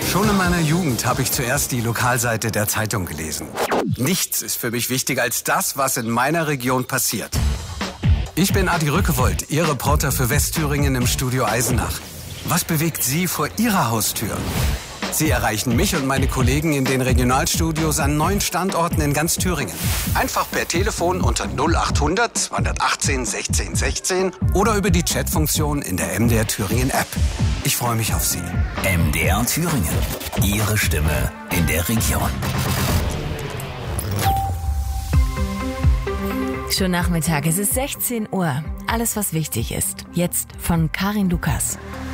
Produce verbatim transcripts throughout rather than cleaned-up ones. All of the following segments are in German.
Schon in meiner Jugend habe ich zuerst die Lokalseite der Zeitung gelesen. Nichts ist für mich wichtiger als das, was in meiner Region passiert. Ich bin Adi Rückewold, Ihr Reporter für Westthüringen im Studio Eisenach. Was bewegt Sie vor Ihrer Haustür? Sie erreichen mich und meine Kollegen in den Regionalstudios an neun Standorten in ganz Thüringen. Einfach per Telefon unter null achthundert zweihundertachtzehn sechzehn sechzehn oder über die Chatfunktion in der M D R Thüringen App. Ich freue mich auf Sie. M D R Thüringen. Ihre Stimme in der Region. Schönen Nachmittag, es ist sechzehn Uhr. Alles, was wichtig ist. Jetzt von Karin Lukas.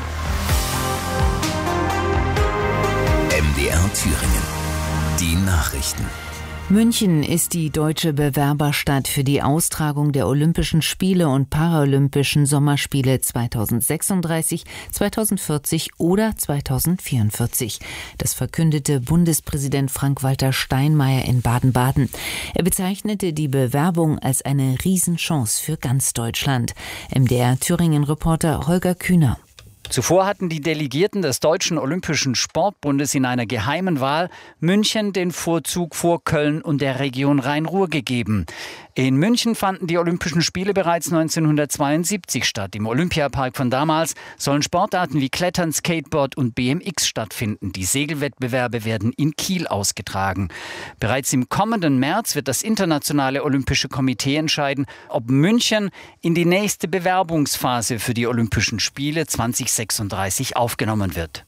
M D R Thüringen. Die Nachrichten. München ist die deutsche Bewerberstadt für die Austragung der Olympischen Spiele und Paralympischen Sommerspiele zweitausendsechsunddreißig, zweitausendvierzig oder zweitausendvierundvierzig. Das verkündete Bundespräsident Frank-Walter Steinmeier in Baden-Baden. Er bezeichnete die Bewerbung als eine Riesenchance für ganz Deutschland. M D R Thüringen-Reporter Holger Kühner. Zuvor hatten die Delegierten des Deutschen Olympischen Sportbundes in einer geheimen Wahl München den Vorzug vor Köln und der Region Rhein-Ruhr gegeben. In München fanden die Olympischen Spiele bereits neunzehnhundertzweiundsiebzig statt. Im Olympiapark von damals sollen Sportarten wie Klettern, Skateboard und B M X stattfinden. Die Segelwettbewerbe werden in Kiel ausgetragen. Bereits im kommenden März wird das Internationale Olympische Komitee entscheiden, ob München in die nächste Bewerbungsphase für die Olympischen Spiele zweitausendsechsunddreißig aufgenommen wird.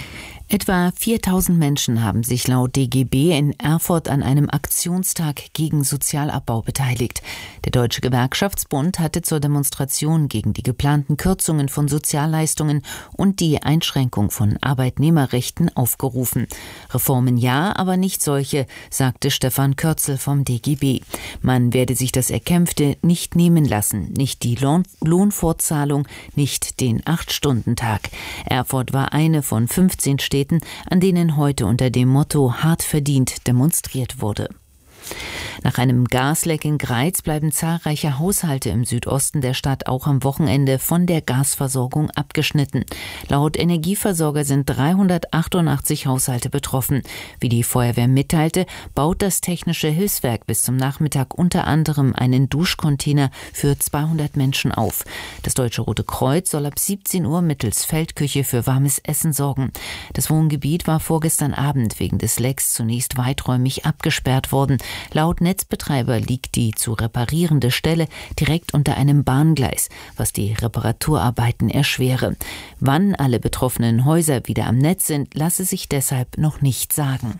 Etwa viertausend Menschen haben sich laut D G B in Erfurt an einem Aktionstag gegen Sozialabbau beteiligt. Der Deutsche Gewerkschaftsbund hatte zur Demonstration gegen die geplanten Kürzungen von Sozialleistungen und die Einschränkung von Arbeitnehmerrechten aufgerufen. Reformen ja, aber nicht solche, sagte Stefan Kürzel vom D G B. Man werde sich das Erkämpfte nicht nehmen lassen, nicht die Lohn- Lohnfortzahlung, nicht den Acht-Stunden-Tag. Erfurt war eine von fünfzehn Städten, an denen heute unter dem Motto hart verdient demonstriert wurde. Nach einem Gasleck in Greiz bleiben zahlreiche Haushalte im Südosten der Stadt auch am Wochenende von der Gasversorgung abgeschnitten. Laut Energieversorger sind dreihundertachtundachtzig Haushalte betroffen. Wie die Feuerwehr mitteilte, baut das Technische Hilfswerk bis zum Nachmittag unter anderem einen Duschcontainer für zweihundert Menschen auf. Das Deutsche Rote Kreuz soll ab siebzehn Uhr mittels Feldküche für warmes Essen sorgen. Das Wohngebiet war vorgestern Abend wegen des Lecks zunächst weiträumig abgesperrt worden. Laut Netzbetreiber liegt die zu reparierende Stelle direkt unter einem Bahngleis, was die Reparaturarbeiten erschwere. Wann alle betroffenen Häuser wieder am Netz sind, lasse sich deshalb noch nicht sagen.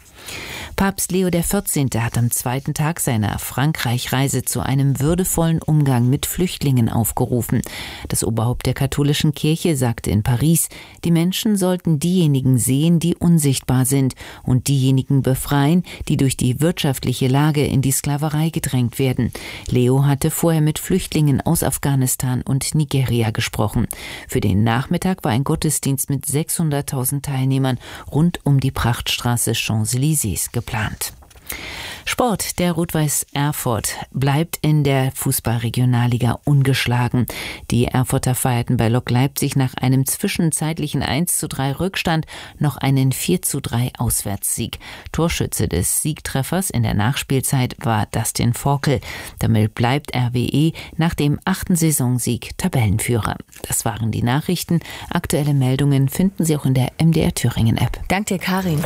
Papst Leo der vierzehnte hat am zweiten Tag seiner Frankreich-Reise zu einem würdevollen Umgang mit Flüchtlingen aufgerufen. Das Oberhaupt der katholischen Kirche sagte in Paris, die Menschen sollten diejenigen sehen, die unsichtbar sind und diejenigen befreien, die durch die wirtschaftliche Lage in die Sklaverei gedrängt werden. Leo hatte vorher mit Flüchtlingen aus Afghanistan und Nigeria gesprochen. Für den Nachmittag war ein Gottesdienst mit sechshunderttausend Teilnehmern rund um die Prachtstraße Champs-Élysées geplant. Sport. Der Rot-Weiß Erfurt bleibt in der Fußball-Regionalliga ungeschlagen. Die Erfurter feierten bei Lok Leipzig nach einem zwischenzeitlichen eins zu drei Rückstand noch einen vier zu drei Auswärtssieg. Torschütze des Siegtreffers in der Nachspielzeit war Dustin Forkel. Damit bleibt R W E nach dem achten Saisonsieg Tabellenführer. Das waren die Nachrichten. Aktuelle Meldungen finden Sie auch in der M D R Thüringen App. Dank dir, Karin.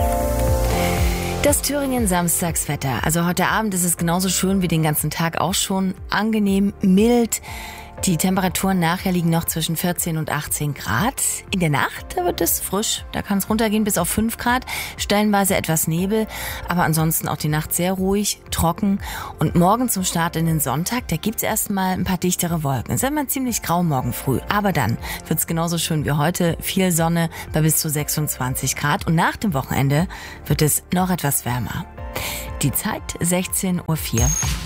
Das Thüringen-Samstagswetter. Also heute Abend ist es genauso schön wie den ganzen Tag auch schon. Angenehm, mild. Die Temperaturen nachher liegen noch zwischen vierzehn und achtzehn Grad. In der Nacht, da wird es frisch. Da kann es runtergehen bis auf fünf Grad. Stellenweise etwas Nebel. Aber ansonsten auch die Nacht sehr ruhig, trocken. Und morgen zum Start in den Sonntag, da gibt's erstmal ein paar dichtere Wolken. Es ist immer ziemlich grau morgen früh. Aber dann wird's genauso schön wie heute. Viel Sonne bei bis zu sechsundzwanzig Grad. Und nach dem Wochenende wird es noch etwas wärmer. Die Zeit sechzehn Uhr vier.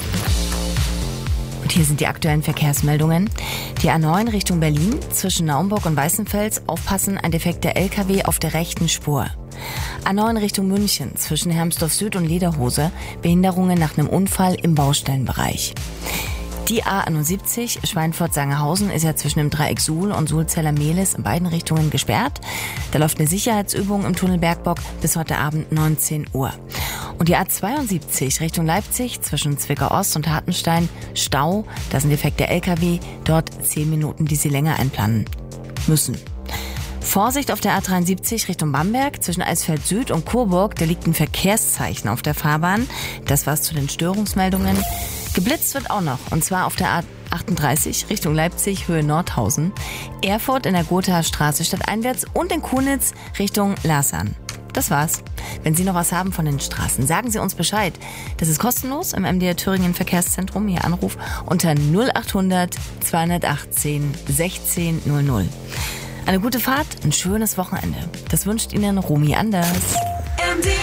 Und hier sind die aktuellen Verkehrsmeldungen. Die A neun Richtung Berlin zwischen Naumburg und Weißenfels. Aufpassen, ein defekter L K W auf der rechten Spur. A neun Richtung München zwischen Hermsdorf Süd und Lederhose. Behinderungen nach einem Unfall im Baustellenbereich. Die A einundsiebzig Schweinfurt-Sangerhausen ist ja zwischen dem Dreieck Suhl und Sulzeller-Mehlis in beiden Richtungen gesperrt. Da läuft eine Sicherheitsübung im Tunnel Bergbock bis heute Abend neunzehn Uhr. Und die A zweiundsiebzig Richtung Leipzig zwischen Zwickau-Ost und Hartenstein, Stau, da sind defekte L K W, dort zehn Minuten, die Sie länger einplanen müssen. Vorsicht auf der A dreiundsiebzig Richtung Bamberg zwischen Eisfeld Süd und Coburg, da liegt ein Verkehrszeichen auf der Fahrbahn. Das war's zu den Störungsmeldungen. Geblitzt wird auch noch, und zwar auf der A achtunddreißig Richtung Leipzig, Höhe Nordhausen, Erfurt in der Gothaer Straße stadteinwärts und in Kunitz Richtung Lasern. Das war's. Wenn Sie noch was haben von den Straßen, sagen Sie uns Bescheid. Das ist kostenlos im M D R Thüringen Verkehrszentrum. Ihr Anruf unter null achthundert zweihundertachtzehn sechzehn null null. Eine gute Fahrt, ein schönes Wochenende. Das wünscht Ihnen Romy Anders. M D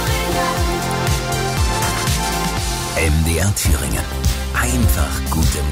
R Thüringen. Einfach gute Musik.